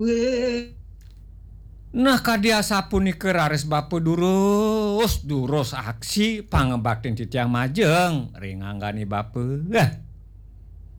Weh. Nah kadia sapunikeun rares bape durus aksi pangebaktin ti tiang majeng ringanggani bape.